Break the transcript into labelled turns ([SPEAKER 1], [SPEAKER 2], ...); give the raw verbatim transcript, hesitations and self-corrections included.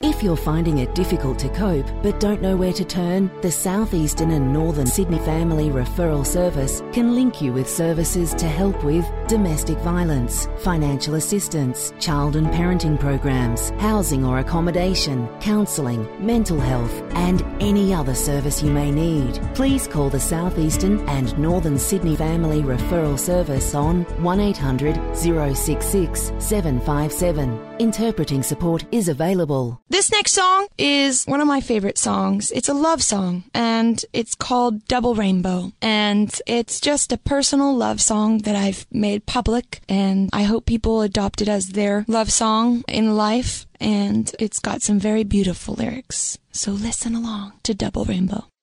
[SPEAKER 1] If you're finding it difficult to cope but don't know where to turn, the Southeastern and Northern Sydney Family Referral Service can link you with services to help with domestic violence, financial assistance, child and parenting programs, housing or accommodation, counselling, mental health, and any other service you may need. Please call the Southeastern and Northern Sydney Family Referral Service on one eight hundred, oh six six, seven five seven. Interpreting support is available.
[SPEAKER 2] This next song is one of my favorite songs. It's a love song, and it's called Double Rainbow. And it's just a personal love song that I've made public, and I hope people adopt it as their love song in life. And it's got some very beautiful lyrics. So listen along to Double Rainbow.